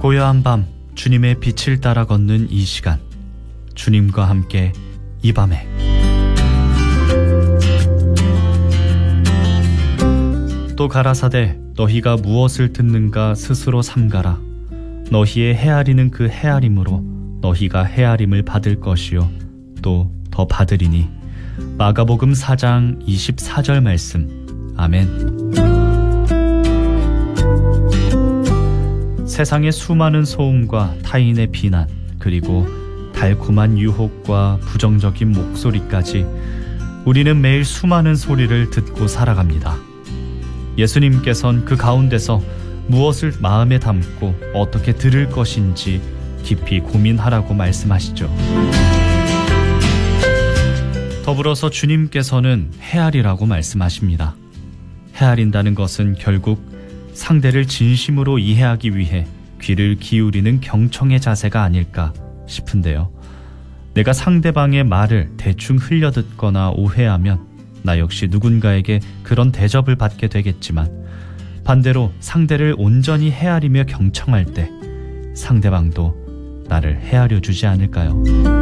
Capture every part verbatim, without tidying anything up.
고요한 밤 주님의 빛을 따라 걷는 이 시간, 주님과 함께 이 밤에. 또 가라사대 너희가 무엇을 듣는가 스스로 삼가라. 너희의 헤아리는 그 헤아림으로 너희가 헤아림을 받을 것이요 또 더 받으리니. 마가복음 사 장 이십사 절 말씀. 아멘. 세상의 수많은 소음과 타인의 비난, 그리고 달콤한 유혹과 부정적인 목소리까지 우리는 매일 수많은 소리를 듣고 살아갑니다. 예수님께서는 그 가운데서 무엇을 마음에 담고 어떻게 들을 것인지 깊이 고민하라고 말씀하시죠. 더불어서 주님께서는 헤아리라고 말씀하십니다. 헤아린다는 것은 결국 상대를 진심으로 이해하기 위해 귀를 기울이는 경청의 자세가 아닐까 싶은데요. 내가 상대방의 말을 대충 흘려듣거나 오해하면 나 역시 누군가에게 그런 대접을 받게 되겠지만, 반대로 상대를 온전히 헤아리며 경청할 때 상대방도 나를 헤아려 주지 않을까요?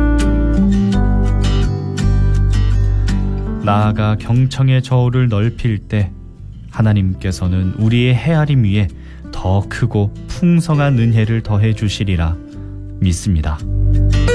나아가 경청의 저울을 넓힐 때 하나님께서는 우리의 헤아림 위에 더 크고 풍성한 은혜를 더해 주시리라 믿습니다.